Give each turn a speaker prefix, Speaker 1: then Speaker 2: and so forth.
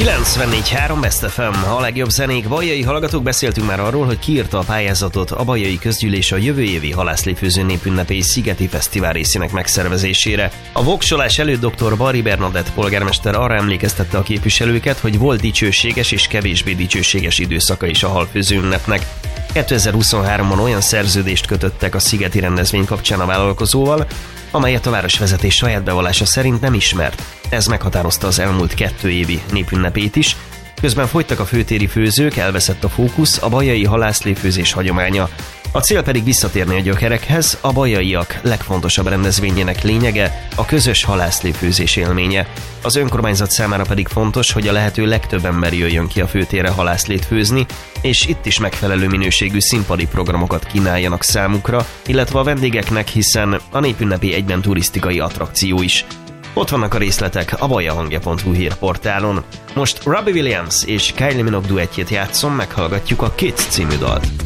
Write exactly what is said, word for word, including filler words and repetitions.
Speaker 1: kilencvennégy három Best ef em, a legjobb zenék. Bajai hallgatók, beszéltünk már arról, hogy kiírta a pályázatot a Bajai Közgyűlés a jövő évi halászlépfőző népünnepély Szigeti Fesztivál részének megszervezésére. A voksolás előtt dr. Bari Bernadett polgármester arra emlékeztette a képviselőket, hogy volt dicsőséges és kevésbé dicsőséges időszaka is a halfőző ünnepnek. kétezer-huszonháromban olyan szerződést kötöttek a szigeti rendezvény kapcsán a vállalkozóval, amelyet a városvezetés saját bevallása szerint nem ismert. Ez meghatározta az elmúlt kettő évi népünnepét is. Közben folytak a főtéri főzők, elveszett a fókusz, a bajai halászlépfőzés hagyománya. A cél pedig visszatérni a gyökerekhez, a bajaiak legfontosabb rendezvényének lényege a közös halászlépfőzés élménye. Az önkormányzat számára pedig fontos, hogy a lehető legtöbb ember jöjjön ki a főtérre halászlét főzni, és itt is megfelelő minőségű színpadi programokat kínáljanak számukra, illetve a vendégeknek, hiszen a népünnepi egyben turisztikai attrakció is. Ott vannak a részletek a bajahangja pont hu hírportálon. Most Robbie Williams és Kylie Minogue duettjét játszom, meghallgatjuk a Kids című dalt.